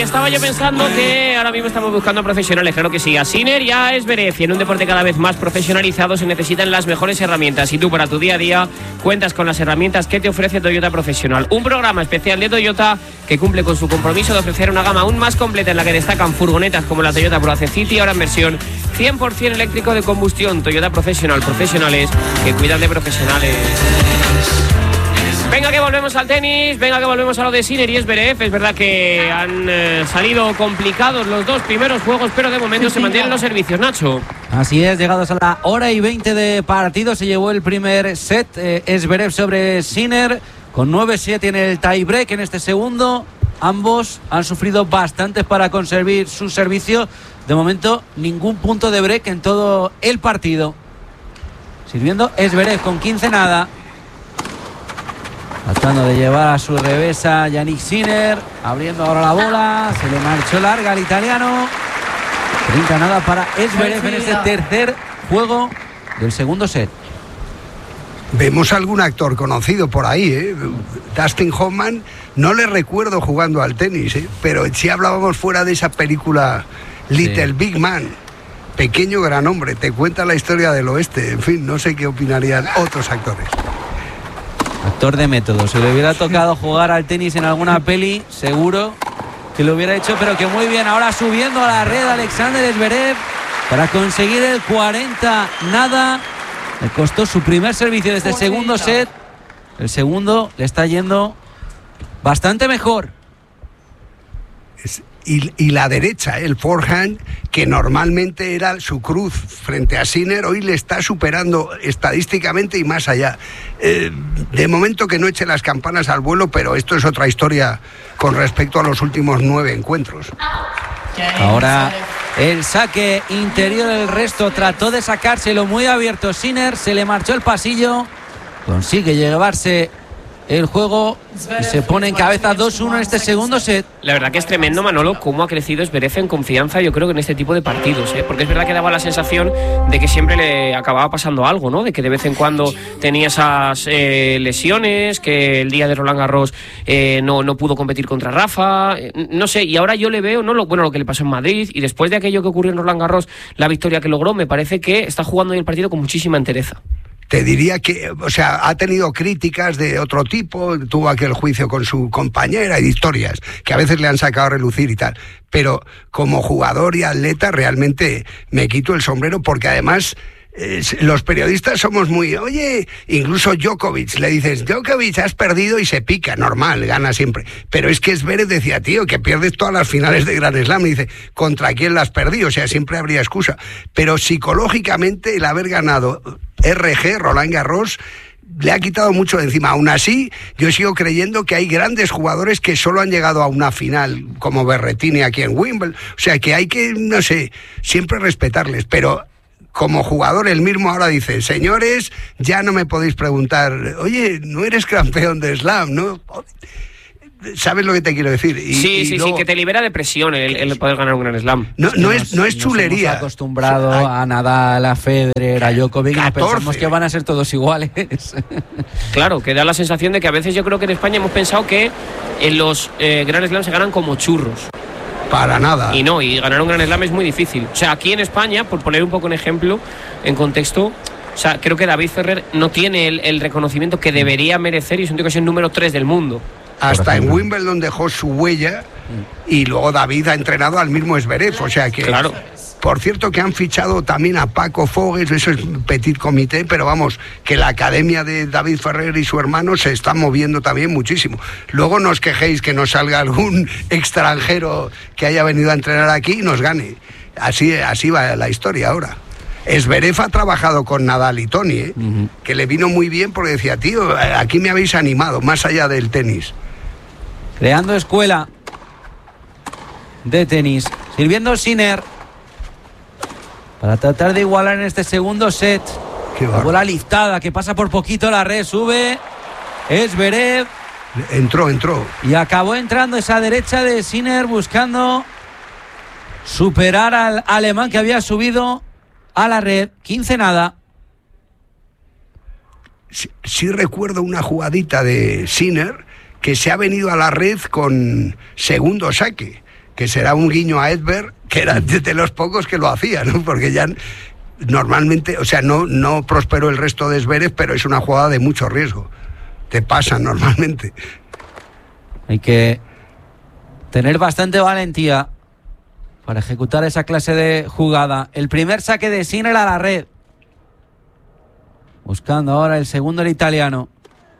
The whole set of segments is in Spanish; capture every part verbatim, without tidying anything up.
estaba yo pensando que ahora mismo estamos buscando profesionales, claro que sí, a Sinner y a Zverev. Y en un deporte cada vez más profesionalizado se necesitan las mejores herramientas. Y tú para tu día a día cuentas con las herramientas que te ofrece Toyota Profesional. Un programa especial de Toyota que cumple con su compromiso de ofrecer una gama aún más completa en la que destacan furgonetas como la Toyota Pro City, ahora en versión cien por ciento eléctrico de combustión. Toyota Profesional, profesionales que cuidan de profesionales. Venga que volvemos al tenis, venga que volvemos a lo de Sinner y Zverev. Es verdad que han eh, salido complicados los dos primeros juegos, pero de momento se mantienen los servicios, Nacho. Así es, llegados a la hora y veinte de partido, se llevó el primer set, eh, Zverev sobre Sinner, con nueve siete en el tiebreak. En este segundo, ambos han sufrido bastante para conseguir su servicio. De momento, ningún punto de break en todo el partido. Sirviendo Zverev con quince nada. Tratando de llevar a su revés a Jannik Sinner, abriendo ahora la bola, se le marchó larga al italiano. treinta nada para Zverev en este tercer juego del segundo set. Vemos algún actor conocido por ahí, ¿eh? Dustin Hoffman, no le recuerdo jugando al tenis, ¿eh? Pero si hablábamos fuera de esa película Little sí. Big Man, pequeño gran hombre, te cuenta la historia del oeste, en fin, no sé qué opinarían otros actores. Actor de método, si le hubiera tocado jugar al tenis en alguna peli, seguro que lo hubiera hecho, pero que muy bien. Ahora subiendo a la red Alexander Zverev para conseguir el cuarenta nada. Le costó su primer servicio de este segundo set. El segundo le está yendo bastante mejor. Es, y, y la derecha, el forehand, que normalmente era su cruz frente a Sinner, hoy le está superando estadísticamente y más allá. Eh, de momento que no eche las campanas al vuelo, pero esto es otra historia con respecto a los últimos nueve encuentros. Ahora el saque interior del resto, trató de sacárselo muy abierto Sinner, se le marchó el pasillo, consigue llevarse el juego y se pone en cabeza dos uno en este segundo set. La verdad que es tremendo, Manolo, cómo ha crecido Zverev en confianza, yo creo que en este tipo de partidos, ¿eh? Porque es verdad que daba la sensación de que siempre le acababa pasando algo, ¿no? De que de vez en cuando tenía esas eh, lesiones, que el día de Roland Garros eh, no, no pudo competir contra Rafa, eh, no sé, y ahora yo le veo, ¿no? Lo, bueno, lo que le pasó en Madrid, y después de aquello que ocurrió en Roland Garros, la victoria que logró, me parece que está jugando hoy el partido con muchísima entereza. Te diría que, o sea, ha tenido críticas de otro tipo, tuvo aquel juicio con su compañera y historias que a veces le han sacado a relucir y tal, pero como jugador y atleta realmente me quito el sombrero porque además eh, los periodistas somos muy, oye, incluso Djokovic, le dices, Djokovic, has perdido y se pica, normal, gana siempre, pero es que Zverev decía, tío, que pierdes todas las finales de Grand Slam, y dice, ¿contra quién las perdí? O sea, siempre habría excusa, pero psicológicamente el haber ganado R G, Roland Garros, le ha quitado mucho de encima. Aún así, yo sigo creyendo que hay grandes jugadores que solo han llegado a una final, como Berrettini aquí en Wimbledon. O sea, que hay que, no sé, siempre respetarles. Pero como jugador, él mismo ahora dice, señores, ya no me podéis preguntar, oye, no eres campeón de Slam, ¿no? ¿Sabes lo que te quiero decir? Y, sí, y sí, luego, sí, que te libera de presión el, el poder ganar un Grand Slam. No, no es, no es nos chulería. Hemos acostumbrado a Nadal, a Federer, a Djokovic, y pensamos que van a ser todos iguales. Claro, que da la sensación de que a veces yo creo que en España hemos pensado que en los eh, Grand Slam se ganan como churros. Para nada. Y no, y ganar un Grand Slam es muy difícil. O sea, aquí en España, por poner un poco en ejemplo, en contexto, o sea, creo que David Ferrer no tiene el, el reconocimiento que debería merecer y es un tío que es el número tres del mundo. Hasta en Wimbledon dejó su huella y luego David ha entrenado al mismo Zverev, o sea que... Claro. Por cierto que han fichado también a Paco Fogues, eso es petit comité, pero vamos, que la academia de David Ferrer y su hermano se están moviendo también muchísimo. Luego no os quejéis que nos salga algún extranjero que haya venido a entrenar aquí y nos gane. Así, así va la historia ahora. Zverev ha trabajado con Nadal y Toni, ¿eh? Uh-huh. Que le vino muy bien porque decía, tío, aquí me habéis animado, más allá del tenis. Creando escuela de tenis. Sirviendo Sinner para tratar de igualar en este segundo set. La bola liftada que pasa por poquito la red, sube Zverev. Entró, entró. Y acabó entrando esa derecha de Sinner buscando superar al alemán que había subido a la red. quince nada. Sí, sí recuerdo una jugadita de Sinner que se ha venido a la red con segundo saque. que será un guiño a Edberg, que era de los pocos que lo hacía, ¿no? Porque ya normalmente, o sea, no, no prosperó el resto de Zverev, pero es una jugada de mucho riesgo. Te pasa normalmente. Hay que tener bastante valentía para ejecutar esa clase de jugada. El primer saque de Sinner a la red. Buscando ahora el segundo, el italiano.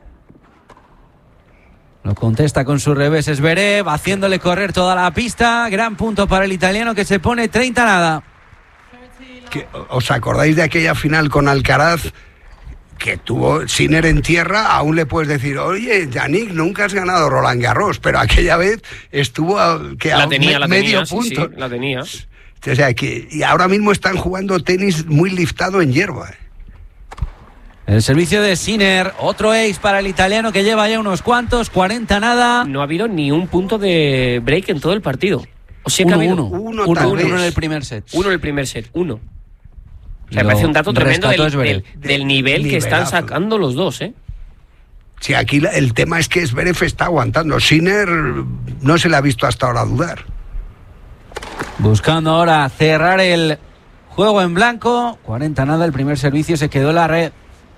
Lo contesta con su revés Zverev, haciéndole correr toda la pista. Gran punto para el italiano, que se pone treinta nada. Que, ¿os acordáis de aquella final con Alcaraz que tuvo Sinner en tierra? Aún le puedes decir, oye, Yannick, nunca has ganado Roland Garros, pero aquella vez estuvo a, que la a tenía, me, la medio tenía, punto. Sí, sí, la tenía. O sea, que y ahora mismo están jugando tenis muy liftado en hierba. El servicio de Sinner, otro ace para el italiano, que lleva ya unos cuantos, cuarenta nada. No ha habido ni un punto de break en todo el partido. O sea, uno, que ha habido uno, uno, uno, tal uno vez. en el primer set. uno en el primer set, uno. O sea, Lo me parece un dato tremendo del, rescató del, Zverev. del nivel que están Nivelazo. sacando los dos, ¿eh? Sí, aquí la, el tema es que Zverev está aguantando. Sinner no se le ha visto hasta ahora dudar. Buscando ahora cerrar el juego en blanco. cuarenta nada, el primer servicio se quedó en la red.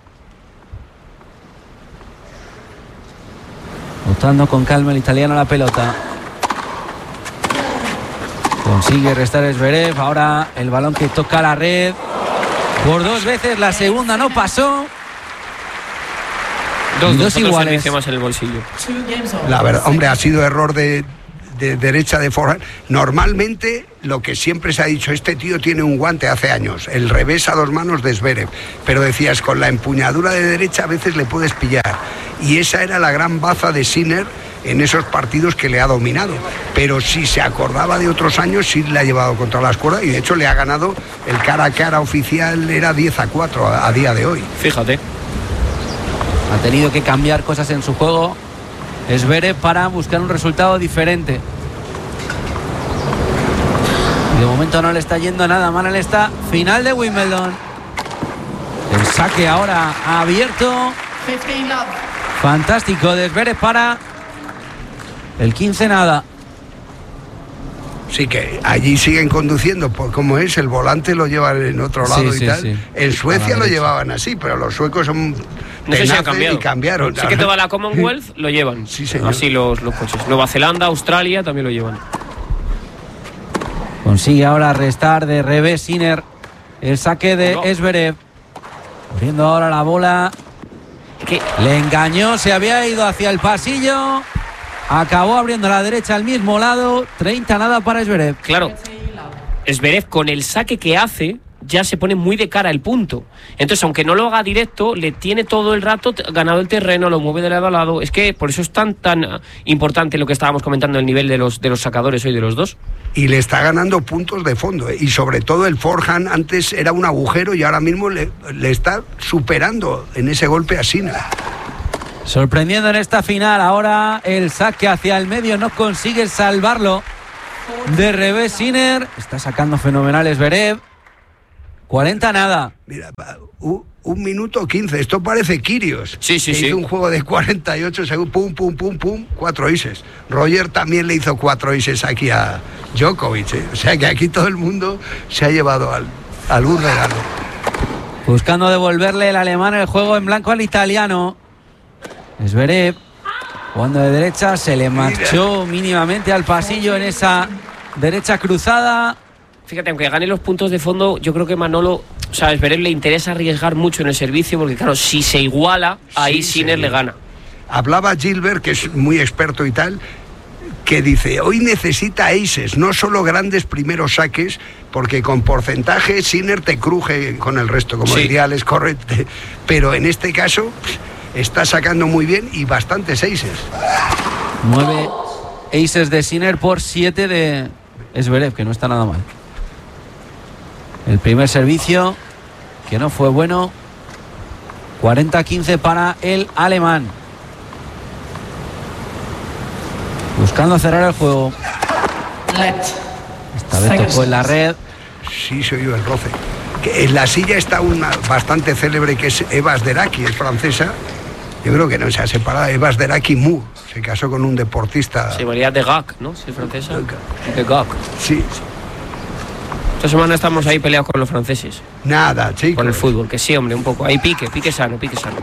Botando con calma el italiano la pelota. Consigue restar Zverev. Ahora el balón que toca la red. Por dos veces, la segunda no pasó. Dos, Y dos, dos otro iguales. servicio más en el bolsillo. La verdad, hombre, ha sido error de, de derecha de forehand. Normalmente, lo que siempre se ha dicho, este tío tiene un guante hace años, el revés a dos manos de Zverev. Pero decías, con la empuñadura de derecha a veces le puedes pillar. Y esa era la gran baza de Sinner en esos partidos que le ha dominado. Pero si se acordaba de otros años, sí le ha llevado contra las cuerdas y de hecho le ha ganado el cara a cara oficial, era diez a cuatro a, a día de hoy. Fíjate. Ha tenido que cambiar cosas en su juego Zverev para buscar un resultado diferente. De momento no le está yendo nada mal en esta final de Wimbledon. El saque ahora abierto. Fantástico de Zverev para el quince nada. Sí, que allí siguen conduciendo, por como es, el volante lo llevan en otro lado Sí, y sí, tal. sí. En A Suecia la lo derecha. llevaban así, pero los suecos son No sé si tenaces han cambiado. y cambiaron. Sé que toda la Commonwealth lo llevan. Sí, señor. Así los, los coches. Nueva Zelanda, Australia también lo llevan. Consigue ahora restar de revés Sinner el saque de No. Zverev. Abriendo ahora la bola. ¿Qué? Le engañó, se había ido hacia el pasillo. Acabó abriendo a la derecha al mismo lado. treinta nada para Zverev. Claro, Zverev con el saque que hace ya se pone muy de cara el punto. Entonces, aunque no lo haga directo, le tiene todo el rato t- ganado el terreno, lo mueve de lado a lado. Es que por eso es tan tan ah, importante lo que estábamos comentando, el nivel de los de los sacadores hoy de los dos. Y le está ganando puntos de fondo. ¿eh? Y sobre todo el forehand antes era un agujero y ahora mismo le, le está superando en ese golpe a Sinner. Sorprendiendo en esta final. Ahora el saque hacia el medio no consigue salvarlo. De revés Sinner. Está sacando fenomenal Zverev. cuarenta nada. Mira, va, un, un minuto quince. Esto parece Kyrgios. Sí, sí, que sí. hizo un juego de cuarenta y ocho segundos. Pum, pum, pum, pum. Cuatro aces. Roger también le hizo cuatro aces aquí a Djokovic. ¿eh? O sea que aquí todo el mundo se ha llevado al, algún regalo. Buscando devolverle el alemán el juego en blanco al italiano. Zverev, jugando de derecha, se le marchó mínimamente al pasillo en esa derecha cruzada. Fíjate, aunque gane los puntos de fondo, yo creo que Manolo, o sea, a Zverev le interesa arriesgar mucho en el servicio, porque claro, si se iguala, ahí Sí, Sinner sí. le gana. Hablaba Gilbert, que es muy experto y tal, que dice, hoy necesita aces, no solo grandes primeros saques, porque con porcentaje Sinner te cruje con el resto, como Sí. diría Alex Corret, pero en este caso está sacando muy bien y bastantes aces. Nueve aces de Sinner por siete de Zverev, que no está nada mal. El primer servicio, que no fue bueno. cuarenta a quince para el alemán. Buscando cerrar el juego. Esta vez tocó en la red. Sí, se oyó el roce. Que en la silla está una bastante célebre, que es Eva Sderaki, es francesa, Yo creo que no se ha separado. Eva Sderaki Mu se casó con un deportista. Se llamaría de Gac, ¿no? Si es francesa. De Gac. Sí. Esta semana estamos ahí peleados con los franceses. Nada, chicos. Con el fútbol, que sí, hombre, un poco. Ahí pique, pique sano, pique sano.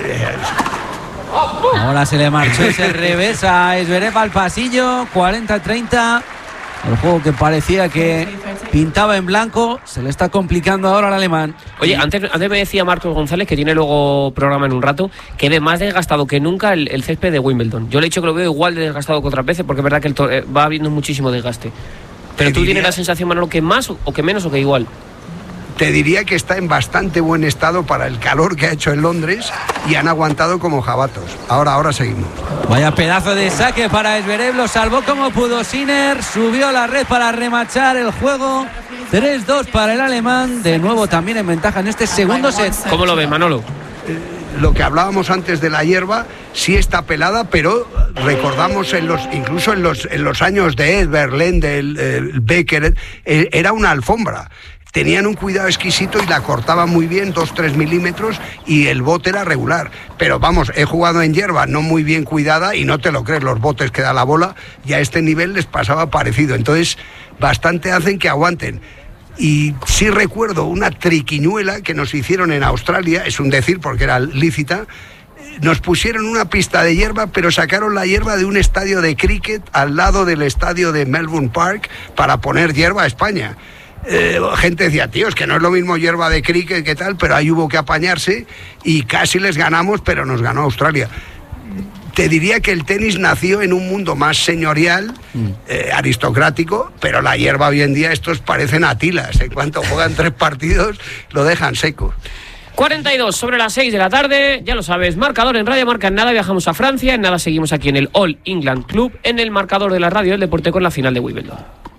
Ahora se le marchó ese revés a Zverev al pasillo, cuarenta a treinta. El juego que parecía que pintaba en blanco se le está complicando ahora al alemán. Oye, antes, antes me decía Marcos González, que tiene luego programa en un rato, que ve más desgastado que nunca el, el césped de Wimbledon. Yo le he dicho que lo veo igual de desgastado que otras veces, porque es verdad que el to- eh, va habiendo muchísimo desgaste. Pero tú tienes la sensación, Manolo, que más o que menos o que igual. Te diría que está en bastante buen estado para el calor que ha hecho en Londres y han aguantado como jabatos. Ahora, ahora seguimos. Vaya pedazo de saque para Zverev, lo salvó como pudo Sinner, subió a la red para remachar el juego. tres dos para el alemán, de nuevo también en ventaja en este segundo set. ¿Cómo lo ves, Manolo? Lo que hablábamos antes de la hierba sí está pelada, pero recordamos en los incluso en los en los años de Edberg, Lendl, eh, Becker, eh, era una alfombra. Tenían un cuidado exquisito y la cortaban muy bien, dos tres milímetros, y el bote era regular. Pero vamos, he jugado en hierba no muy bien cuidada y no te lo crees, los botes que da la bola, y a este nivel les pasaba parecido. Entonces, bastante hacen que aguanten. Y sí recuerdo una triquiñuela que nos hicieron en Australia, es un decir porque era lícita. Nos pusieron una pista de hierba, pero sacaron la hierba de un estadio de cricket al lado del estadio de Melbourne Park para poner hierba a España. Eh, gente decía, tío, es que no es lo mismo hierba de cricket que tal, pero ahí hubo que apañarse y casi les ganamos, pero nos ganó Australia. Te diría que el tenis nació en un mundo más señorial, eh, aristocrático, pero la hierba hoy en día estos parecen atilas. En cuanto juegan tres partidos, lo dejan seco. cuarenta y dos sobre las seis de la tarde, ya lo sabes, marcador en Radio Marca. En nada viajamos a Francia, en nada seguimos aquí en el All England Club, en el marcador de la radio del deporte con la final de Wimbledon.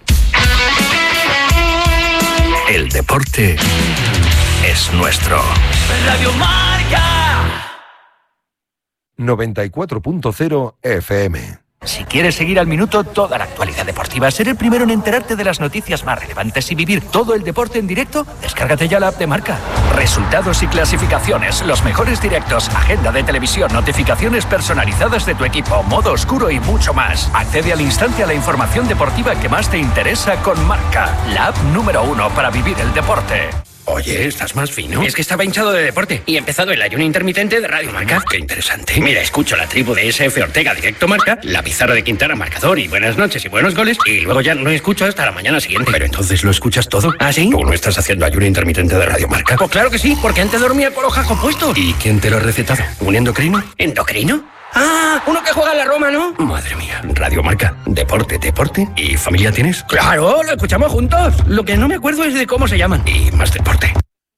El deporte es nuestro. Radio Marca noventa y cuatro punto cero F M. Si quieres seguir al minuto toda la actualidad deportiva, ser el primero en enterarte de las noticias más relevantes y vivir todo el deporte en directo, descárgate ya la app de Marca. Resultados y clasificaciones, los mejores directos, agenda de televisión, notificaciones personalizadas de tu equipo, modo oscuro y mucho más. Accede al instante a la información deportiva que más te interesa con Marca, la app número uno para vivir el deporte. Oye, ¿estás más fino? Es que estaba hinchado de deporte y he empezado el ayuno intermitente de Radio Marca. Qué interesante. Mira, escucho la tribu de S F Ortega Directo Marca, la pizarra de Quintana Marcador y buenas noches y buenos goles, y luego ya no escucho hasta la mañana siguiente. Pero entonces lo escuchas todo. ¿Ah, sí? ¿Tú no estás haciendo ayuno intermitente de Radio Marca? Pues claro que sí, porque antes dormía con los jajos puestos. ¿Y quién te lo ha recetado? ¿Un endocrino? ¿Endocrino? Ah, uno que juega en la Roma, ¿no? Madre mía. Radio Marca, deporte, deporte. ¿Y familia tienes? Claro, lo escuchamos juntos. Lo que no me acuerdo es de cómo se llaman. Y más deporte.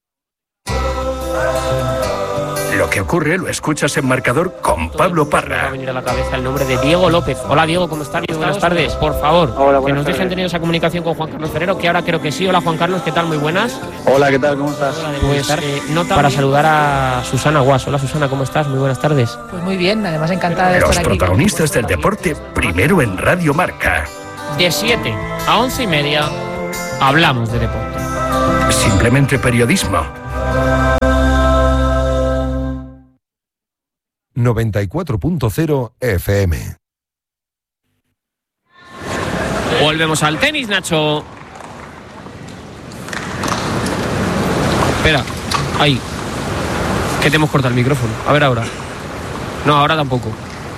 Lo que ocurre lo escuchas en Marcador con Pablo Me va a Parra. venir a la cabeza el nombre de Diego López. Hola, Diego, ¿cómo estás? Buenas tardes. Por favor, Hola, que nos buenas dejen tardes. tener esa comunicación con Juan Carlos Ferrero, que ahora creo que sí. Hola, Juan Carlos, ¿qué tal? Muy buenas. Hola, ¿qué tal? ¿Cómo estás? Pues eh, nota para saludar a Susana Guas. Hola, Susana, ¿cómo estás? Muy buenas tardes. Pues muy bien, además encantada de Los estar aquí. protagonistas del deporte, primero en Radio Marca. De siete a once y media hablamos de deporte. Simplemente periodismo. noventa y cuatro punto cero F M. Volvemos al tenis, Nacho. Espera, ahí. Que te hemos cortado el micrófono. A ver ahora. No, ahora tampoco.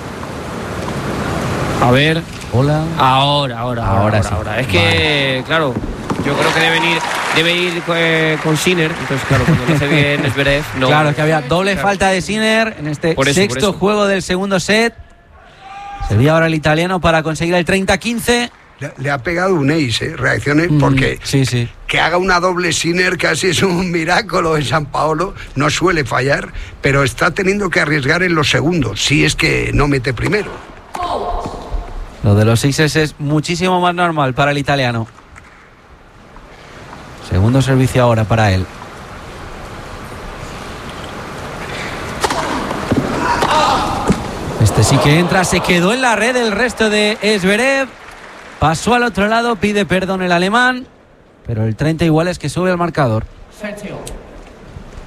A ver. Hola. Ahora, ahora, ahora, Ahora ahora, sí. ahora. Es que, claro, yo creo que deben ir, debe ir eh, con Sinner. Entonces, claro, cuando lo hace bien Zverev, no. Claro, que había doble Claro. falta de Sinner en este Por eso, sexto por eso. juego del segundo set. Servía ahora el italiano para conseguir el treinta quince. Le, le ha pegado un ace, ¿eh? Reacciones, Mm, porque sí, sí. que haga una doble Sinner casi es un milagro en San Paolo, no suele fallar, pero está teniendo que arriesgar en los segundos, si es que no mete primero. Lo de los sixes es muchísimo más normal para el italiano. Segundo servicio ahora para él. Este sí que entra, se quedó en la red el resto de Zverev. Pasó al otro lado, pide perdón el alemán, pero el treinta igual es que sube el marcador.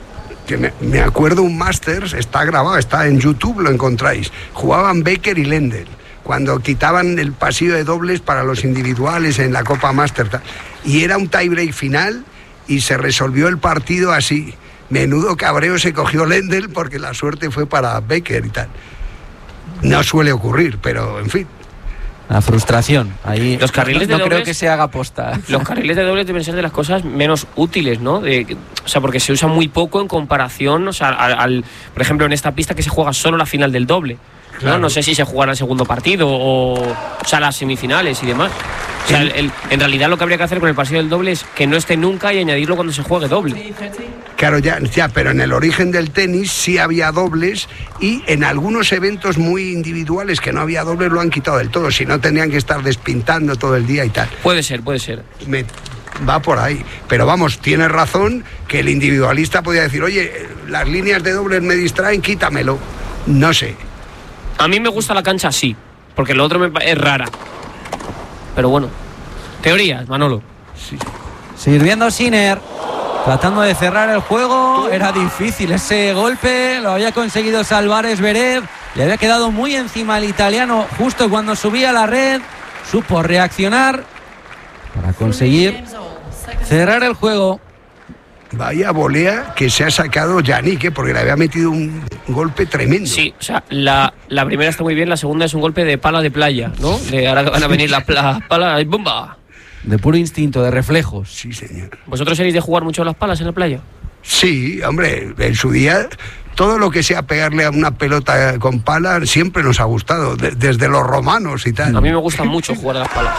que me, me acuerdo un Masters, está grabado, está en YouTube, lo encontráis. Jugaban Becker y Lendl, cuando quitaban el pasillo de dobles para los individuales en la Copa Masters. Y era un tiebreak final y se resolvió el partido así. Menudo cabreo se cogió Lendl porque la suerte fue para Becker y tal. No suele ocurrir, pero en fin. La frustración. Ahí los carriles no, de no dobles, creo que se haga posta. Los carriles de dobles deben ser de las cosas menos útiles, ¿no? De, o sea, porque se usa muy poco en comparación, o sea, al, al, por ejemplo, en esta pista que se juega solo la final del doble. ¿no? Claro. No sé si se jugará el segundo partido o, o sea, las semifinales y demás. O sea, el, el, en realidad lo que habría que hacer con el pasillo del doble es que no esté nunca y añadirlo cuando se juegue doble. Claro, ya, ya, pero en el origen del tenis sí había dobles y en algunos eventos muy individuales que no había dobles lo han quitado del todo, si no tenían que estar despintando todo el día y tal. Puede ser, puede ser. Me, va por ahí, pero vamos, tienes razón que el individualista podía decir, oye, las líneas de dobles me distraen, quítamelo. No sé. A mí me gusta la cancha así, porque lo otro me es rara. Pero bueno, teorías, Manolo. Sí. Sirviendo Sinner, tratando de cerrar el juego. Era difícil ese golpe, lo había conseguido salvar Zverev. Le había quedado muy encima el italiano justo cuando subía a la red. Supo reaccionar para conseguir cerrar el juego. Vaya volea que se ha sacado Yannick, ¿eh? Porque le había metido un golpe tremendo. Sí, o sea, la, la primera está muy bien, la segunda es un golpe de pala de playa, ¿no? De ahora van a venir las la palas y ¡bomba! De puro instinto, de reflejos. Sí, señor. ¿Vosotros seréis de jugar mucho las palas en la playa? Sí, hombre, en su día todo lo que sea pegarle a una pelota con pala siempre nos ha gustado, de, desde los romanos y tal. A mí me gusta mucho jugar a las palas.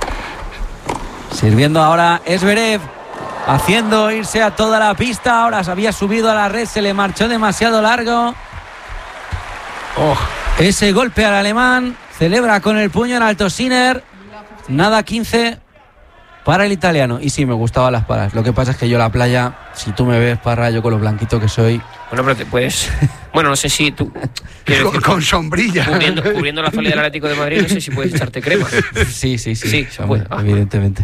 Sirviendo ahora Zverev, haciendo irse a toda la pista. Ahora se había subido a la red, se le marchó demasiado largo. Oh. Ese golpe al alemán, celebra con el puño en alto Sinner. Nada, quince para el italiano. Y sí, me gustaban las palas. Lo que pasa es que yo la playa, si tú me ves, Parra, yo con lo blanquito que soy... Bueno, pero te puedes... Bueno, no sé si tú... Con, decir, con sombrilla. Cubriendo, cubriendo la falda del Atlético de Madrid, no sé si puedes echarte crema. Sí, sí, sí. Sí, se hombre, puede. Ah. Evidentemente.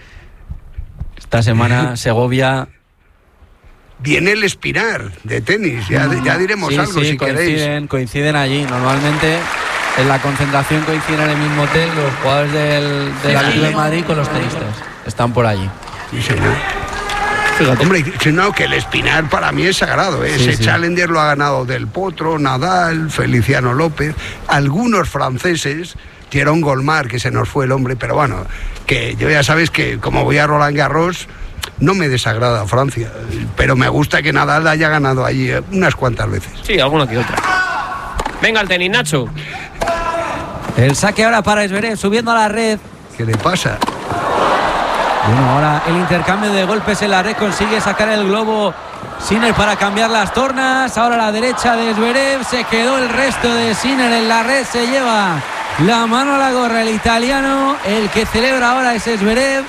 Esta semana Segovia... Viene el Espinar de tenis, ya, ya diremos sí, algo sí, si coinciden, queréis. Coinciden allí, normalmente en la concentración coinciden en el mismo hotel los jugadores del, del Atlético de Madrid con los tenistas. Están por allí. Sí, señor. Fíjate. Hombre, no, que el Espinar para mí es sagrado, ¿eh? Sí, Ese sí. Challenger lo ha ganado Del Potro, Nadal, Feliciano López, algunos franceses, Thierry Golmar, que se nos fue el hombre, pero bueno, que yo ya sabes que como voy a Roland Garros, no me desagrada Francia, pero me gusta que Nadal haya ganado allí unas cuantas veces. Sí, alguna que otra. Venga el tenis, Nacho. El saque ahora para Zverev, subiendo a la red. ¿Qué le pasa? Bueno, ahora el intercambio de golpes en la red, consigue sacar el globo Sinner para cambiar las tornas. Ahora a la derecha de Zverev, se quedó el resto de Sinner en la red, se lleva la mano a la gorra el italiano. El que celebra ahora es Zverev.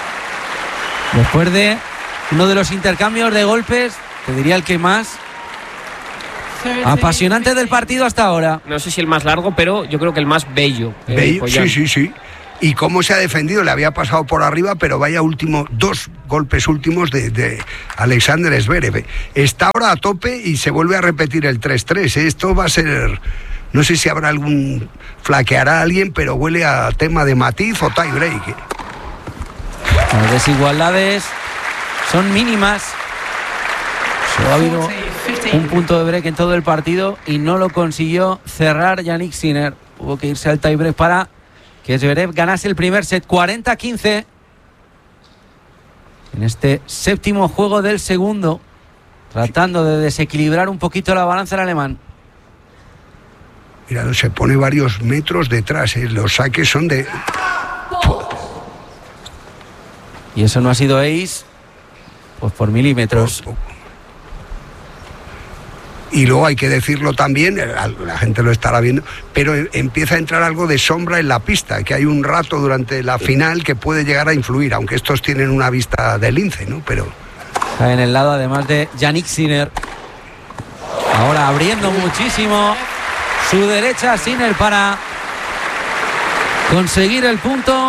Después de uno de los intercambios de golpes, te diría el que más apasionante del partido hasta ahora. No sé si el más largo, pero yo creo que el más bello. Bello, sí, sí, sí. Y cómo se ha defendido, le había pasado por arriba, pero vaya último, dos golpes últimos de, de Alexander Zverev. Está ahora a tope y se vuelve a repetir el tres tres. Esto va a ser, no sé si habrá algún, flaqueará a alguien, pero huele a tema de matiz o tie break. Las desigualdades son mínimas. Solo ha habido un punto de break en todo el partido y no lo consiguió cerrar Yannick Sinner. Hubo que irse al tiebreak para que Zverev ganase el primer set, cuarenta a quince. En este séptimo juego del segundo, tratando de desequilibrar un poquito la balanza el alemán. Mira, se pone varios metros detrás, ¿eh? Los saques son de... Y eso no ha sido ace, pues por milímetros. Y luego hay que decirlo también, la gente lo estará viendo, pero empieza a entrar algo de sombra en la pista, que hay un rato durante la final que puede llegar a influir, aunque estos tienen una vista de lince, ¿no? Pero... Está en el lado además de Yannick Sinner. Ahora abriendo muchísimo su derecha Sinner para conseguir el punto.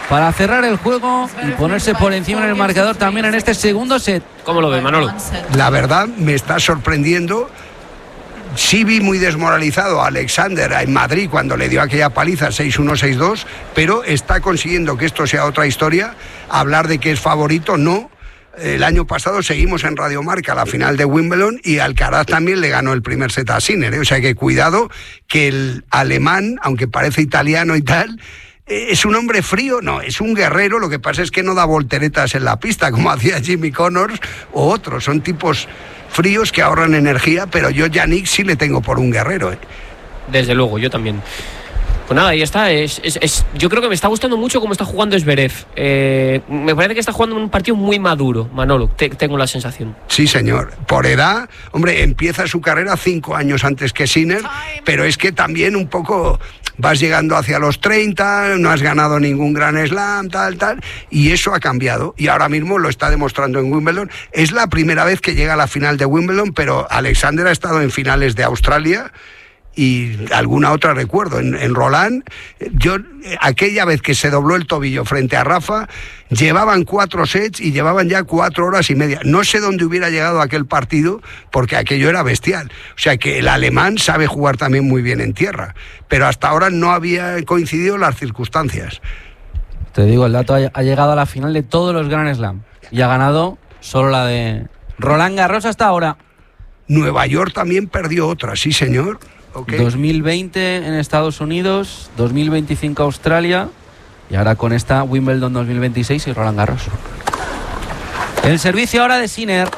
para cerrar el juego y ponerse por encima en el marcador también en este segundo set. ¿Cómo lo ves, Manolo? La verdad me está sorprendiendo. Sí vi muy desmoralizado a Alexander en Madrid cuando le dio aquella paliza seis uno seis dos, pero está consiguiendo que esto sea otra historia. Hablar de que es favorito, no. El año pasado seguimos en Radio Marca la final de Wimbledon y Alcaraz también le ganó el primer set a Sinner, ¿eh? O sea que cuidado, que el alemán, aunque parece italiano y tal, ¿es un hombre frío? No, es un guerrero. Lo que pasa es que no da volteretas en la pista como hacía Jimmy Connors o otros. Son tipos fríos que ahorran energía, pero yo Yannick sí le tengo por un guerrero, ¿eh? Desde luego, yo también. Pues nada, ahí está. Es, es, es, yo creo que me está gustando mucho cómo está jugando Zverev. Eh, me parece que está jugando un partido muy maduro, Manolo. Te, tengo la sensación. Sí, señor. Por edad, hombre, empieza su carrera cinco años antes que Sinner, pero es que también un poco vas llegando hacia los treinta, no has ganado ningún Grand Slam, tal, tal, y eso ha cambiado. Y ahora mismo lo está demostrando en Wimbledon. Es la primera vez que llega a la final de Wimbledon, pero Alexander ha estado en finales de Australia y alguna otra recuerdo. En, en Roland, yo aquella vez que se dobló el tobillo frente a Rafa, llevaban cuatro sets y llevaban ya cuatro horas y media. No sé dónde hubiera llegado aquel partido, porque aquello era bestial. O sea que el alemán sabe jugar también muy bien en tierra, pero hasta ahora no había coincidido las circunstancias. Te digo, el dato ha llegado a la final de todos los Grand Slam y ha ganado solo la de Roland Garros hasta ahora. Nueva York también perdió otra, sí señor. Okay. dos mil veinte en Estados Unidos, dos mil veinticinco Australia y ahora con esta Wimbledon dos mil veintiséis y Roland Garros. El servicio ahora de Sinner.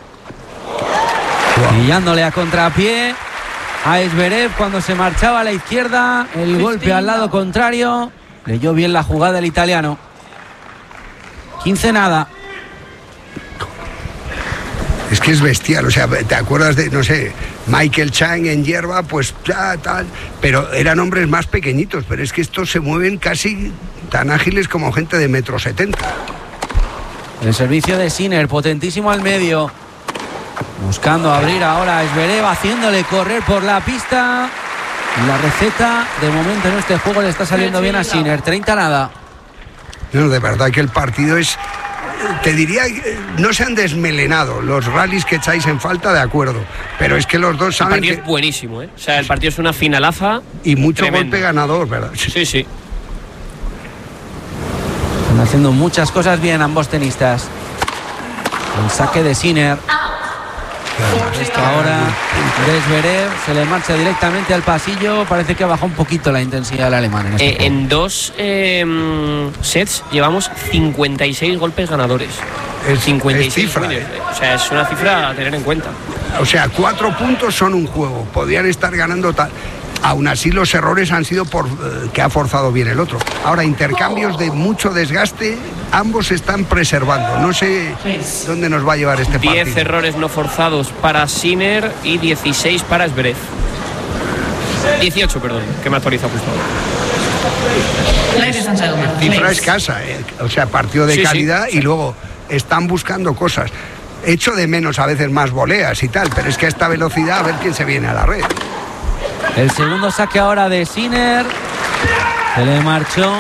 Wow. Pillándole a contrapié a Zverev cuando se marchaba a la izquierda. El golpe al lado contrario. Leyó bien la jugada el italiano. quince nada. Es que es bestial, o sea, ¿te acuerdas de, no sé, Michael Chang en hierba? Pues ya, tal, pero eran hombres más pequeñitos, pero es que estos se mueven casi tan ágiles como gente de metro setenta. El servicio de Sinner, potentísimo al medio, buscando abrir ahora a Zverev, haciéndole correr por la pista. Y la receta, de momento en este juego le está saliendo bien a Sinner, treinta nada. No, de verdad que el partido es... Te diría, no se han desmelenado los rallies que echáis en falta, de acuerdo, pero es que los dos saben el partido que... es buenísimo, ¿eh? O sea, el partido es una finalaza y mucho tremendo. Golpe ganador, ¿verdad? Sí, sí. Están haciendo muchas cosas bien ambos tenistas. El saque de Sinner. Esta ahora de Zverev se le marcha directamente al pasillo. Parece que ha bajado un poquito la intensidad del alemán en, este eh, en dos eh, sets llevamos cincuenta y seis golpes ganadores. Es, cincuenta y seis es cifra, winners, eh. O sea, es una cifra a tener en cuenta. O sea, cuatro puntos son un juego. Podrían estar ganando tal. Aún así los errores han sido por eh, que ha forzado bien el otro. Ahora, intercambios de mucho desgaste, ambos se están preservando. No sé dónde nos va a llevar este partido. diez errores no forzados para Sinner y dieciséis para Zverev. dieciocho, perdón, que me actualiza justo ahora. Cifra escasa, eh. O sea, partido de sí, calidad sí, sí. Y luego están buscando cosas. Echo de menos a veces más voleas y tal, pero es que a esta velocidad a ver quién se viene a la red. El segundo saque ahora de Sinner. Se le marchó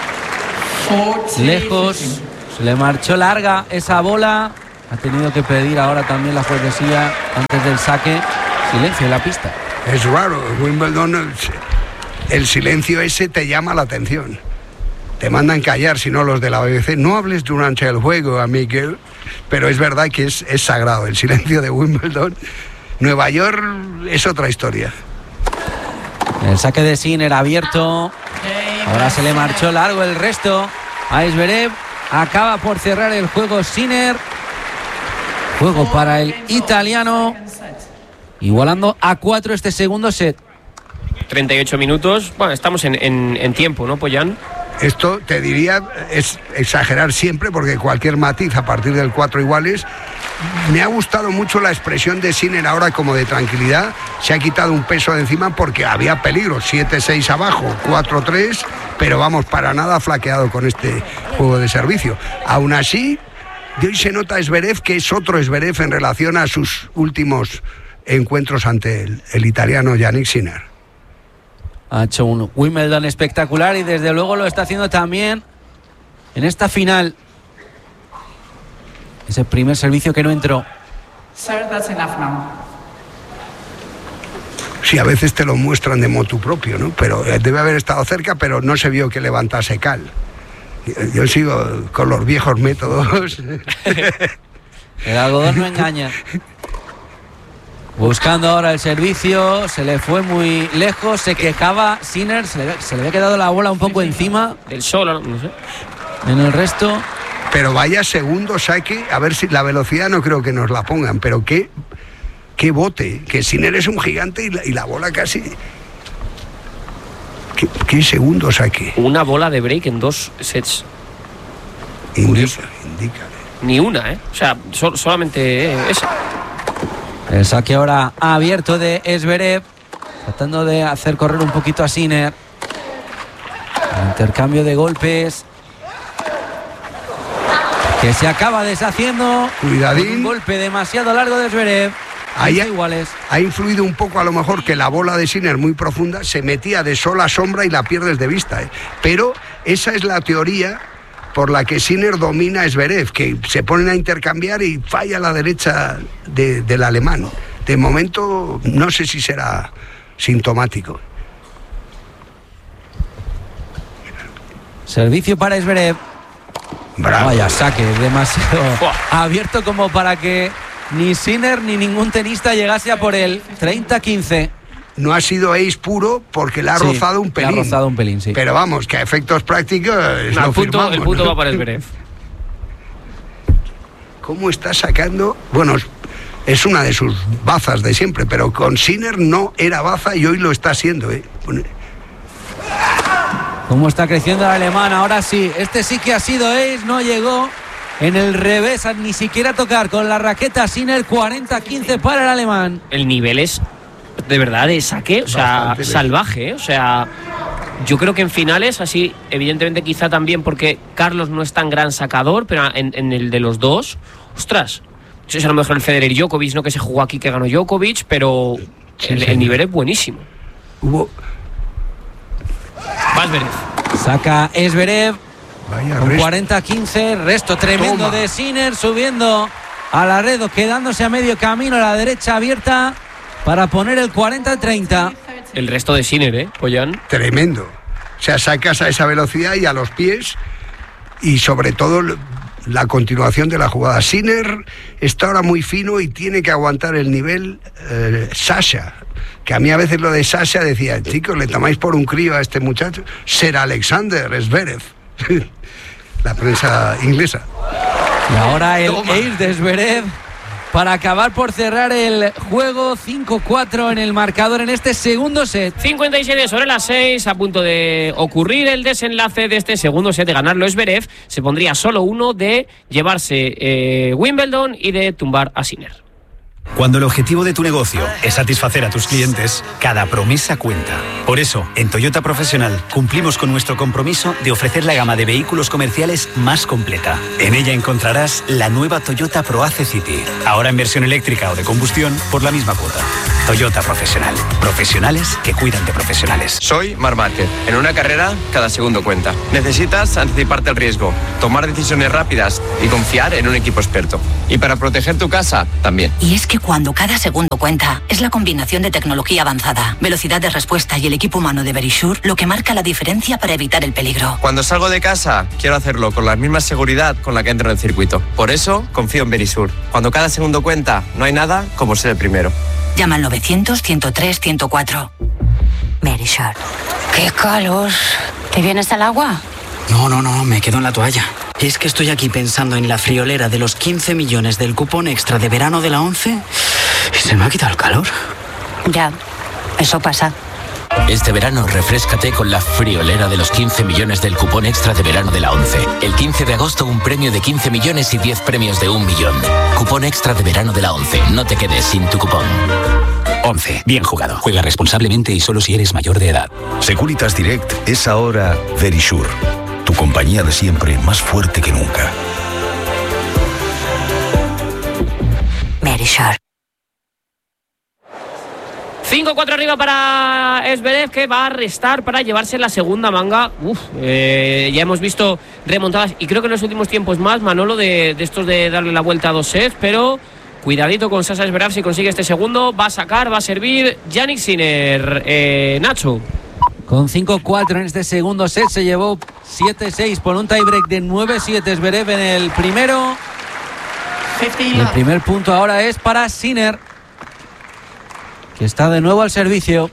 lejos. Se le marchó larga esa bola. Ha tenido que pedir ahora también la juezesía antes del saque. Silencio en la pista. Es raro, Wimbledon, el silencio ese te llama la atención. Te mandan callar, si no los de la B B C. No hables durante el juego, amigo. Pero es verdad que es, es sagrado el silencio de Wimbledon. Nueva York es otra historia. El saque de Sinner abierto. Ahora se le marchó largo el resto a Zverev. Acaba por cerrar el juego Sinner. Juego para el italiano. Igualando a cuatro este segundo set. treinta y ocho minutos. Bueno, estamos en, en, en tiempo, ¿no, Pollán? Esto te diría es exagerar siempre, porque cualquier matiz a partir del cuatro iguales. Me ha gustado mucho la expresión de Sinner ahora, como de tranquilidad. Se ha quitado un peso de encima porque había peligro. siete seis abajo, cuatro tres, pero vamos, para nada flaqueado con este juego de servicio. Aún así, de hoy se nota Zverev que es otro Zverev en relación a sus últimos encuentros ante el, el italiano Yannick Sinner. Ha hecho un Wimbledon espectacular y desde luego lo está haciendo también en esta final. Ese primer servicio que no entró. Sir, that's enough now. Sí, a veces te lo muestran de motu propio, ¿no? Pero debe haber estado cerca, pero no se vio que levantase cal. Yo sigo con los viejos métodos. El algodón no engaña. Buscando ahora el servicio, se le fue muy lejos, se quejaba Sinner, se le, se le había quedado la bola un poco encima. Del solo, no sé. En el resto. Pero vaya segundo saque, a ver si la velocidad no creo que nos la pongan, pero qué, qué bote, que Sinner es un gigante y la, y la bola casi... ¿Qué, qué segundo saque? Una bola de break en dos sets. Indica, indica. Ni una, ¿eh? O sea, so, solamente eh, esa. El saque ahora abierto de Zverev, tratando de hacer correr un poquito a Sinner. El intercambio de golpes que se acaba deshaciendo. Cuidadín. Un golpe demasiado largo de Zverev. Ahí ha, iguales. ha influido un poco a lo mejor que la bola de Sinner muy profunda se metía de sol a sombra y la pierdes de vista, ¿eh? Pero esa es la teoría por la que Sinner domina a Zverev, que se ponen a intercambiar y falla a la derecha de, del alemán. De momento no sé si será sintomático. Servicio para Zverev. Bravo. Vaya saque, demasiado abierto como para que ni Sinner ni ningún tenista llegase a por él. treinta quince. No ha sido ace puro porque le ha Sí, rozado un pelín. Le ha rozado un pelín, sí. Pero vamos, que a efectos prácticos No, lo el, punto, firmamos, el punto ¿no? va para Zverev. ¿Cómo está sacando? Bueno, es una de sus bazas de siempre, pero con Sinner no era baza y hoy lo está haciendo, ¿eh? Cómo está creciendo el alemán. Ahora sí, este sí que ha sido ace, no llegó en el revés a ni siquiera a tocar con la raqueta Sinner. Cuarenta quince para el alemán. El nivel es de verdad de saque, o sea, Bastante salvaje, ¿eh? O sea, yo creo que en finales, así, evidentemente quizá también porque Carlos no es tan gran sacador, pero en, en el de los dos, ostras, no sé si a lo mejor el Federer Djokovic, ¿no? Que se jugó aquí, que ganó Djokovic, pero Sí, el, señor. el nivel es buenísimo. Hubo... Vas Zverev. Saca Zverev Vaya con resto. cuarenta quince. Resto tremendo Toma. de Sinner, subiendo a la red, quedándose a medio camino, a la derecha abierta para poner el cuarenta treinta. El resto de Sinner, ¿eh, Poyan? Tremendo. O sea, sacas a esa velocidad y a los pies y sobre todo la continuación de la jugada. Sinner está ahora muy fino y tiene que aguantar el nivel eh, Sasha, que a mí a veces lo de Sasha decía, chicos, le tomáis por un crío a este muchacho. Ser Alexander Zverev. La prensa inglesa. Y ahora el Toma. ace de Zverev para acabar por cerrar el juego. Cinco cuatro en el marcador en este segundo set. cincuenta y siete sobre las seis, a punto de ocurrir el desenlace de este segundo set. De ganarlo Zverev, se pondría solo uno de llevarse eh, Wimbledon y de tumbar a Sinner. Cuando el objetivo de tu negocio es satisfacer a tus clientes, cada promesa cuenta. Por eso, en Toyota Profesional cumplimos con nuestro compromiso de ofrecer la gama de vehículos comerciales más completa. En ella encontrarás la nueva Toyota ProAce City, ahora en versión eléctrica o de combustión por la misma cuota. Toyota Profesional. Profesionales que cuidan de profesionales. Soy Marc Márquez. En una carrera, cada segundo cuenta. Necesitas anticiparte al riesgo, tomar decisiones rápidas y confiar en un equipo experto. Y para proteger tu casa, también. Y es que cuando cada segundo cuenta, es la combinación de tecnología avanzada, velocidad de respuesta y el equipo humano de Verisure lo que marca la diferencia para evitar el peligro. Cuando salgo de casa, quiero hacerlo con la misma seguridad con la que entro en el circuito. Por eso, confío en Verisure. Cuando cada segundo cuenta, no hay nada como ser el primero. Llama al novecientos, ciento tres, ciento cuatro. Verisure. ¡Qué calor! ¿Te vienes al agua? No, no, no, me quedo en la toalla. Es que estoy aquí pensando en la friolera de los quince millones del cupón extra de verano de la ONCE y se me ha quitado el calor. Ya, eso pasa. Este verano refréscate con la friolera de los quince millones del cupón extra de verano de la ONCE. El quince de agosto un premio de quince millones y diez premios de un millón. Cupón extra de verano de la ONCE. No te quedes sin tu cupón. once. Bien jugado. Juega responsablemente y solo si eres mayor de edad. Securitas Direct es ahora Verisure. Tu compañía de siempre, más fuerte que nunca. Verisure. cinco cuatro arriba para Zverev, que va a restar para llevarse la segunda manga. Uf, eh, ya hemos visto remontadas, y creo que en los últimos tiempos más, Manolo, de, de estos de darle la vuelta a dos sets, pero cuidadito con Sasha Zverev si consigue este segundo. Va a sacar, va a servir Jannik Sinner. Eh, Nacho. Con cinco cuatro en este segundo set se llevó siete seis por un tiebreak de nueve siete Zverev en el primero. El primer punto ahora es para Sinner, que está de nuevo al servicio.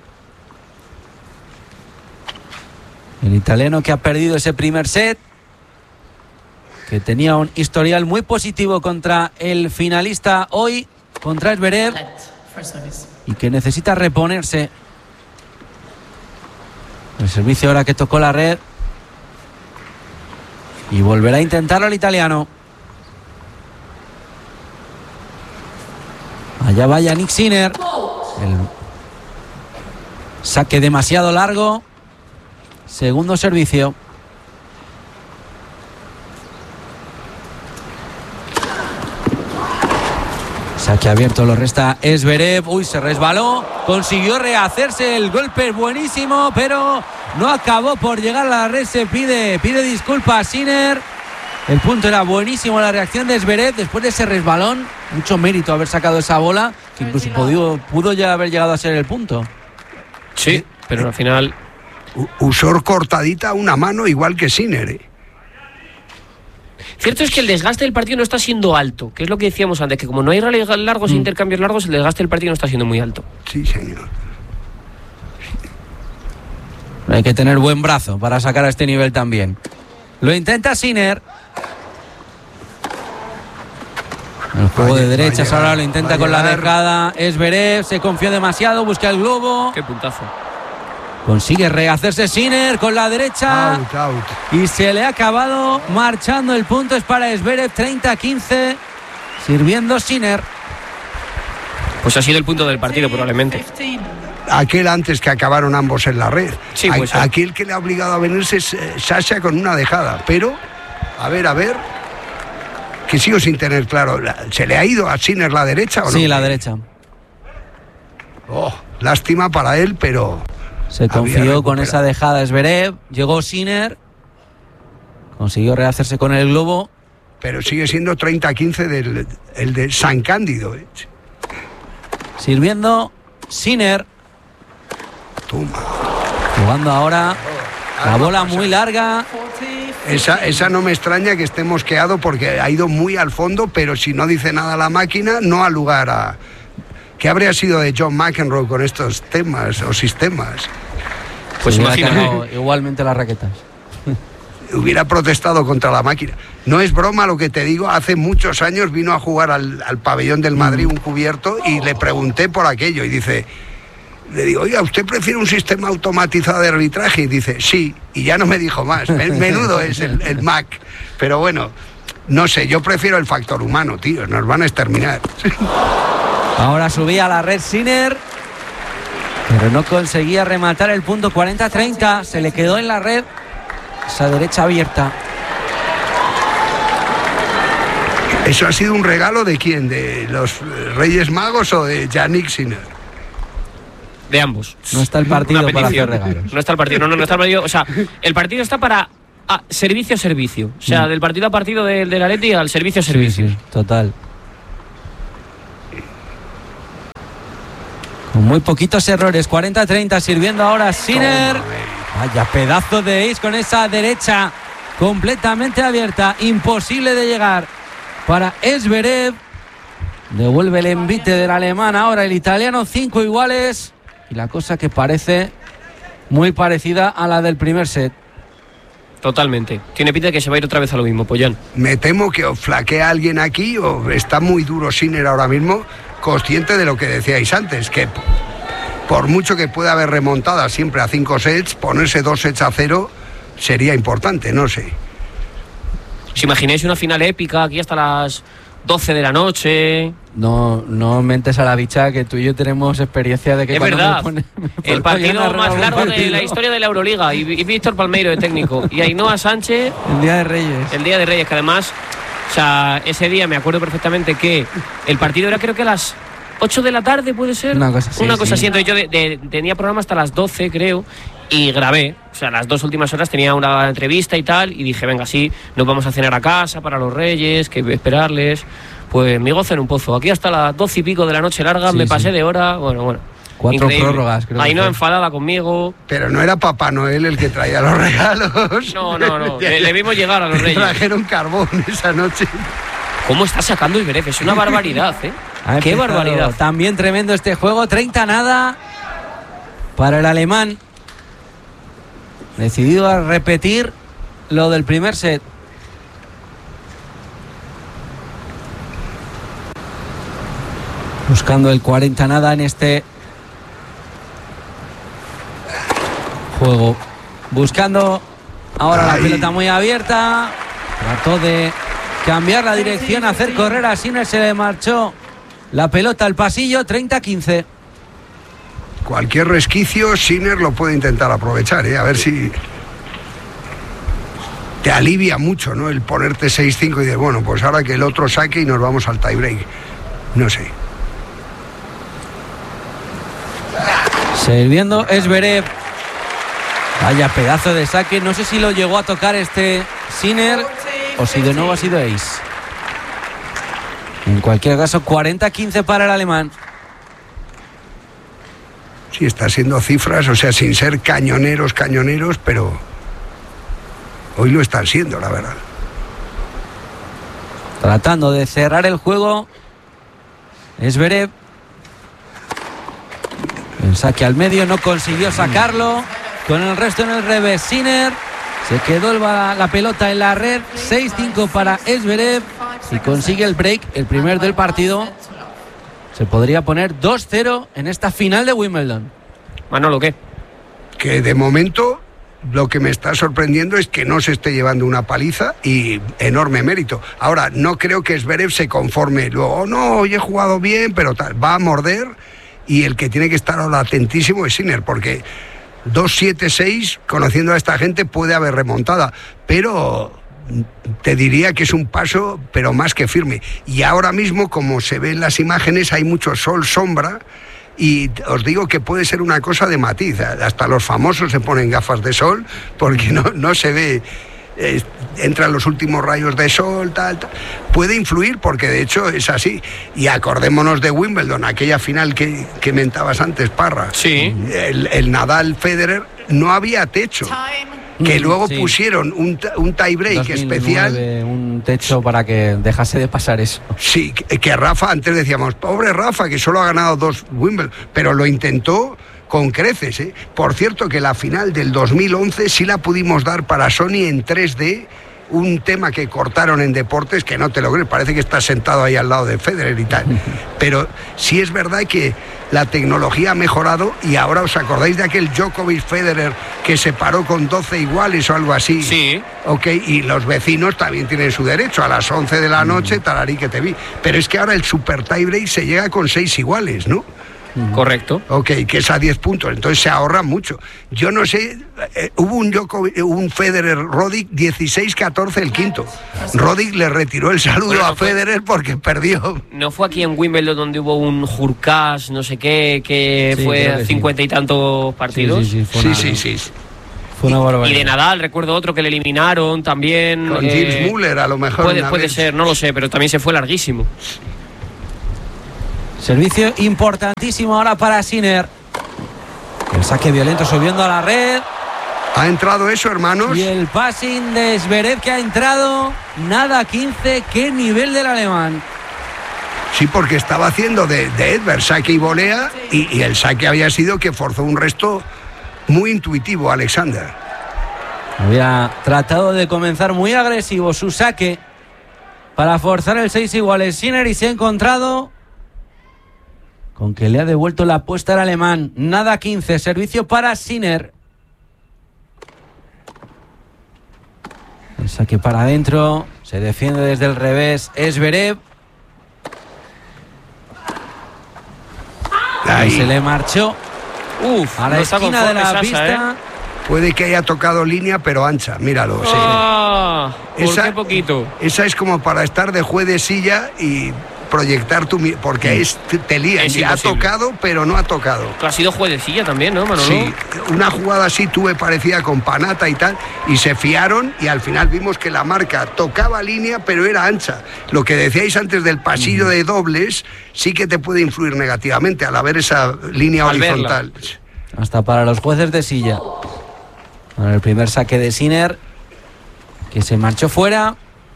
El italiano que ha perdido ese primer set, que tenía un historial muy positivo contra el finalista hoy, contra Zverev, y que necesita reponerse. El servicio ahora que tocó la red, y volverá a intentarlo el italiano. Allá va Jannik Sinner. El saque demasiado largo. Segundo servicio. Saque abierto lo resta Zverev. Uy, se resbaló. Consiguió rehacerse. El golpe buenísimo, pero no acabó por llegar a la red. Se pide, pide disculpas a Sinner. El punto era buenísimo, la reacción de Zverev después de ese resbalón. Mucho mérito haber sacado esa bola, que incluso pudo, pudo ya haber llegado a ser el punto. Sí, pero al final usó cortadita una mano igual que Sinner, ¿eh? Cierto es que el desgaste del partido no está siendo alto, que es lo que decíamos antes, que como no hay rallies largos, mm. intercambios largos, el desgaste del partido no está siendo muy alto. Sí, señor. Hay que tener buen brazo para sacar a este nivel también. Lo intenta Sinner. El juego vaya, de derechas vaya, ahora lo intenta con la dejada. Zverev se confió demasiado, busca el globo. Qué puntazo. Consigue rehacerse Sinner con la derecha. Out, out. Y se le ha acabado marchando el punto. Es para Zverev, treinta a quince. Sirviendo Sinner. Pues ha sido el punto del partido probablemente. Aquel antes que acabaron ambos en la red. Sí, pues, a, aquel que le ha obligado a venirse es eh, Sasha con una dejada. Pero, a ver, a ver. Que sigo sin tener claro. ¿Se le ha ido a Sinner la derecha o no? Sí, la derecha. Oh, lástima para él, pero se confió con esa dejada Zverev. Llegó Sinner. Consiguió rehacerse con el globo. Pero sigue siendo treinta a quince del el de San Cándido, ¿eh? Sirviendo Sinner. Toma. Jugando ahora la bola muy larga. Esa, esa no me extraña que esté mosqueado porque ha ido muy al fondo, pero si no dice nada la máquina, no ha lugar a... ¿Qué habría sido de John McEnroe con estos temas o sistemas? Pues imagínate. Igualmente las raquetas. Hubiera protestado contra la máquina. No es broma lo que te digo, hace muchos años vino a jugar al, al pabellón del Madrid un cubierto y le pregunté por aquello y dice... Le digo, oiga, ¿usted prefiere un sistema automatizado de arbitraje? Y dice, sí, y ya no me dijo más. Menudo es el, el Mac. Pero bueno, no sé, yo prefiero el factor humano, tío, nos van a exterminar. Ahora subía a la red Sinner, pero no conseguía rematar el punto. Cuarenta a treinta, se le quedó en la red esa derecha abierta. ¿Eso ha sido un regalo de quién? ¿De los Reyes Magos o de Jannik Sinner? De ambos. No está el partido para hacer regalos. No está el partido, no, no, no está el partido. O sea, el partido está para ah, servicio a servicio. O sea, mm. del partido a partido del de Atleti al servicio a servicio. Sí, sí, total. Con muy poquitos errores. cuarenta a treinta, sirviendo ahora Sinner. Vaya pedazo de ace con esa derecha completamente abierta. Imposible de llegar para Zverev. Devuelve el envite del alemán ahora el italiano. Cinco iguales. Y la cosa que parece muy parecida a la del primer set. Totalmente. Tiene pinta de que se va a ir otra vez a lo mismo, Pollán. Me temo que o flaquea alguien aquí o está muy duro Sinner ahora mismo, consciente de lo que decíais antes, que por mucho que pueda haber remontada siempre a cinco sets, ponerse dos sets a cero sería importante, no sé. ¿Os imagináis una final épica aquí hasta las doce de la noche? No, no mentes a la bicha que tú y yo tenemos experiencia de que es cuando verdad. Me pone, me el partido más largo de la historia de la Euroliga y, y Víctor Palmeiro de técnico y Ainhoa Sánchez el día de Reyes el día de Reyes que además, o sea, ese día me acuerdo perfectamente que el partido era creo que a las ocho de la tarde, ¿puede ser? Una cosa así. Una cosa sí. así. Entonces yo de, de, tenía programa hasta las doce, creo, y grabé. O sea, las dos últimas horas tenía una entrevista y tal, y dije, venga, sí, nos vamos a cenar a casa para los Reyes, que esperarles. Pues mi gozo en un pozo. Aquí hasta las doce y pico de la noche larga, Sí, me sí. pasé de hora, bueno, bueno. Cuatro increíble. prórrogas, creo. Ahí que no fue. enfadada conmigo. Pero no era Papá Noel el que traía los regalos. No, no, no. Le, le vimos llegar a los Reyes. Trajeron carbón esa noche. ¿Cómo está sacando Zverev? Es una barbaridad, ¿eh? Ha Qué empezado barbaridad. También tremendo este juego. treinta nada para el alemán. Decidido a repetir lo del primer set. Buscando el cuarenta nada en este juego. Buscando ahora la Ay. pelota muy abierta. Trató de cambiar la dirección, hacer correr a Sinner. Se le marchó la pelota al pasillo. treinta quince. Cualquier resquicio, Sinner lo puede intentar aprovechar, ¿eh? A ver si te alivia mucho, ¿no? El ponerte seis cinco y de, bueno, pues ahora que el otro saque y nos vamos al tiebreak. No sé. Sirviendo Zverev. Vaya pedazo de saque. No sé si lo llegó a tocar este Sinner o si de nuevo ha sido ace. En cualquier caso, cuarenta quince para el alemán. Sí, está siendo cifras, o sea, sin ser cañoneros, cañoneros, pero hoy lo están siendo, la verdad. Tratando de cerrar el juego. Zverev. El saque al medio, no consiguió sacarlo. Con el resto en el revés, Sinner. Se quedó el, la pelota en la red. seis cinco para Zverev. Y consigue el break, el primer del partido. Se podría poner dos cero en esta final de Wimbledon. Manolo, ¿qué? Que de momento lo que me está sorprendiendo es que no se esté llevando una paliza y enorme mérito. Ahora, no creo que Zverev se conforme. Luego, no, hoy he jugado bien, pero tal, va a morder. Y el que tiene que estar ahora atentísimo es Sinner, porque dos siete seis, conociendo a esta gente, puede haber remontada. Pero te diría que es un paso, pero más que firme. Y ahora mismo, como se ve en las imágenes, hay mucho sol, sombra. Y os digo que puede ser una cosa de matiz. Hasta los famosos se ponen gafas de sol porque no, no se ve. Eh, entran los últimos rayos de sol, tal, tal. Puede influir porque de hecho es así. Y acordémonos de Wimbledon, aquella final que, que mentabas antes, Parra. Sí. El, el Nadal-Federer, no había techo. Que luego Sí. pusieron un, un tiebreak dos mil nueve, especial. Un techo para que dejase de pasar eso. Sí, que, que Rafa, antes decíamos, pobre Rafa, que solo ha ganado dos Wimbledon, pero lo intentó con creces, ¿eh? Por cierto, que la final del dos mil once sí la pudimos dar para Sony en tres D, un tema que cortaron en deportes que no te lo crees, parece que estás sentado ahí al lado de Federer y tal. Pero sí es verdad que la tecnología ha mejorado y ahora os acordáis de aquel Djokovic-Federer que se paró con doce iguales o algo así. Sí. Ok, y los vecinos también tienen su derecho, a las once de la noche, tararí que te vi. Pero es que ahora el super tiebreak se llega con seis iguales, ¿no? Correcto. Ok, que es a diez puntos, entonces se ahorra mucho. Yo no sé, eh, hubo un Djokovic, un Federer Roddick dieciséis catorce el quinto. Roddick le retiró el saludo Bueno, a Federer porque perdió. ¿No fue aquí en Wimbledon donde hubo un Hurkacz, no sé qué, que Sí, fue creo que cincuenta y tantos partidos? Sí, sí, sí, fue Sí, una, sí, sí. Fue una Y barbaridad. de Nadal, recuerdo otro que le eliminaron también. Con eh, James Muller a lo mejor. Puede, una puede vez. ser, no lo sé, pero también se fue larguísimo. Servicio importantísimo ahora para Sinner. El saque violento subiendo a la red. ¿Ha entrado eso, hermanos? Y el passing de Zverev que ha entrado. Nada quince. Qué nivel del alemán. Sí, porque estaba haciendo de, de Edberg saque y volea y, y el saque había sido que forzó un resto muy intuitivo, Alexander. Había tratado de comenzar muy agresivo su saque para forzar el seis iguales Sinner y se ha encontrado con que le ha devuelto la apuesta al alemán. Nada quince, servicio para Sinner. El saque para adentro, se defiende desde el revés Zverev. Ahí. Y se le marchó Uf, a la no está esquina de conforme la Sasa, pista. ¿eh? Puede que haya tocado línea, pero ancha, míralo. Sí. Ah, ¿por Esa- qué poquito? Esa es como para estar de juez de silla y proyectar tu... Porque es, te lían. Es Ya ha imposible. tocado, pero no ha tocado. Ha sido jueguecilla también, ¿no, Manolo? Sí, una jugada así tuve parecida con Panata y tal, y se fiaron y al final vimos que la marca tocaba línea, pero era ancha. Lo que decíais antes del pasillo de dobles sí que te puede influir negativamente al haber esa línea Al horizontal. verla. Hasta para los jueces de silla. Con el primer saque de Sinner, que se marchó fuera.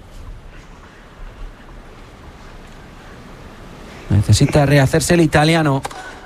Necesita rehacerse el italiano.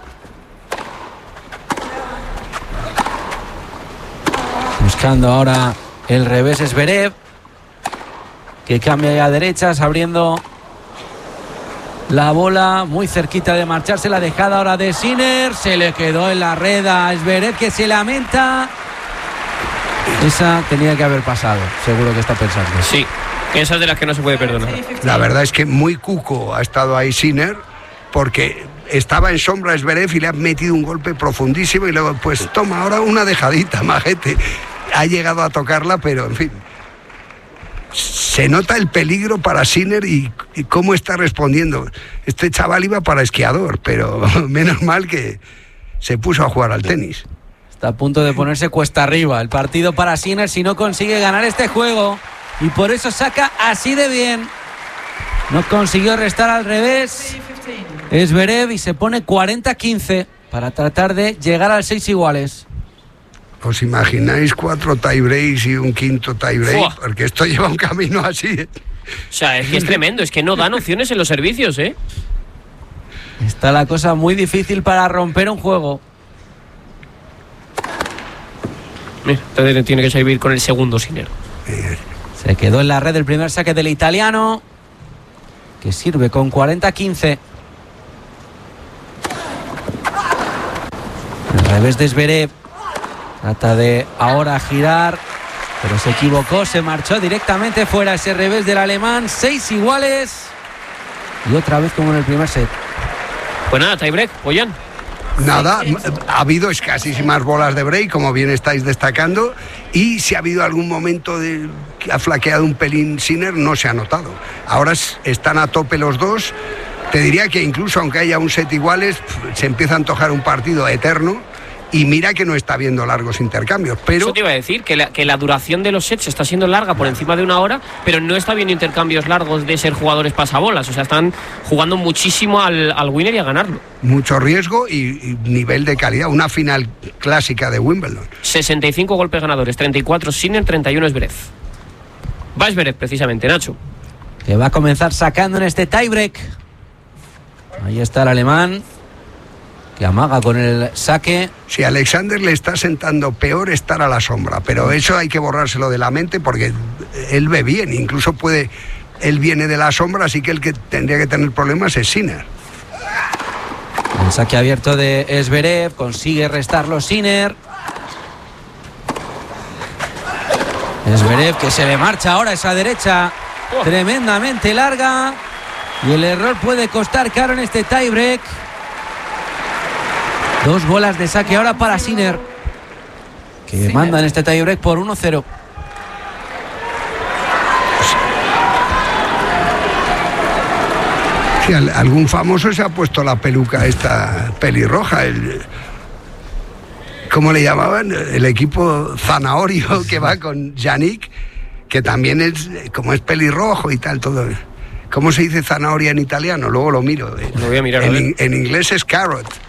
Buscando ahora el revés Zverev, que cambia ya a derechas, abriendo la bola muy cerquita de marcharse. La dejada ahora de Sinner. Se le quedó en la red a Zverev, que se lamenta. Esa tenía que haber pasado, seguro que está pensando. Sí, esa es de las que no se puede perdonar. La verdad es que muy cuco ha estado ahí Sinner, porque estaba en sombra Zverev y le ha metido un golpe profundísimo y luego, pues toma ahora una dejadita, majete. Ha llegado a tocarla, pero en fin. Se nota el peligro para Sinner y, y cómo está respondiendo. Este chaval iba para esquiador, pero menos mal que se puso a jugar al tenis. Está a punto de ponerse cuesta arriba el partido para Sinner si no consigue ganar este juego. Y por eso saca así de bien. No consiguió restar al revés Zverev y se pone cuarenta quince para tratar de llegar al seis iguales. ¿Os imagináis cuatro tiebreaks y un quinto tiebreak? ¡Fua! Porque esto lleva un camino así. O sea, es que es tremendo, es que no dan opciones en los servicios, ¿eh? Está la cosa muy difícil para romper un juego. Entonces tiene que servir con el segundo Sinner. Se quedó en la red el primer saque del italiano, que sirve con cuarenta quince. El revés de Zverev. Trata de ahora girar, pero se equivocó, se marchó directamente fuera ese revés del alemán. Seis iguales. Y otra vez como en el primer set. Pues nada, tiebreak, Ollán. Nada, ha habido escasísimas bolas de break, como bien estáis destacando, y si ha habido algún momento de que ha flaqueado un pelín Sinner, no se ha notado. Ahora están a tope los dos. Te diría que incluso aunque haya un set iguales, se empieza a antojar un partido eterno. Y mira que no está viendo largos intercambios, pero... Eso te iba a decir, que la, que la duración de los sets está siendo larga por encima de una hora, pero no está viendo intercambios largos de ser jugadores pasabolas. O sea, están jugando muchísimo al, al winner y a ganarlo. Mucho riesgo y, y nivel de calidad. Una final clásica de Wimbledon. sesenta y cinco golpes ganadores, treinta y cuatro Sinner, treinta y uno Zverev. Va Zverev, precisamente, Nacho. Que va a comenzar sacando en este tiebreak. Ahí está el alemán, que amaga con el saque. Si a Alexander le está sentando peor estar a la sombra, pero eso hay que borrárselo de la mente porque él ve bien, incluso puede, él viene de la sombra, así que el que tendría que tener problemas es Sinner. El saque abierto de Zverev, consigue restarlo Sinner. Zverev que se le marcha ahora esa derecha oh. tremendamente larga, y el error puede costar caro en este tiebreak. Dos bolas de saque ahora para Sinner, que Sinner manda en este tiebreak por uno cero. Sí, algún famoso se ha puesto la peluca esta pelirroja, el, ¿cómo le llamaban? El equipo Zanahorio, que va con Yannick, que también es, como es pelirrojo y tal, todo. ¿Cómo se dice zanahoria en italiano? Luego lo miro. Lo voy a mirar. En, en inglés es carrot.